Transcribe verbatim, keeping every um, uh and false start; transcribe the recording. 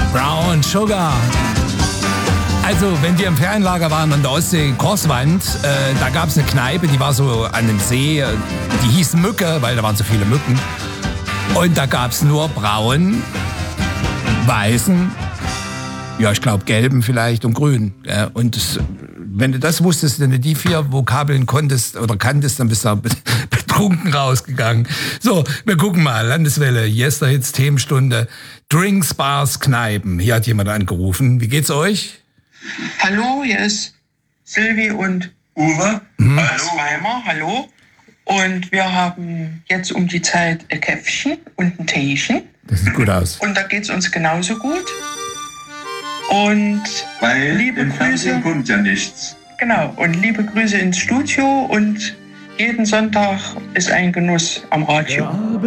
Brown Sugar. Also, wenn wir im Ferienlager waren an der Ostsee, Korswand, äh, da gab es eine Kneipe, die war so an einem See, die hieß Mücke, weil da waren so viele Mücken. Und da gab es nur braun, weißen, ja, ich glaube gelben vielleicht und grün. Ja, und das, wenn du das wusstest, wenn du die vier Vokabeln konntest oder kanntest, dann bist du betrunken rausgegangen. So, wir gucken mal, Landeswelle, Yester Hits, Themenstunde, Drinks, Bars, Kneipen. Hier hat jemand angerufen. Wie geht's euch? Hallo, hier ist Silvi und Uwe. Hm. Hallo. Weimar, hallo. Und wir haben jetzt um die Zeit ein Käffchen und ein Teechen. Das sieht gut aus. Und da geht's uns genauso gut. Und Weil liebe im Grüße. Fernsehen kommt ja nichts. Genau, und liebe Grüße ins Studio und jeden Sonntag ist ein Genuss am Radio. Ja.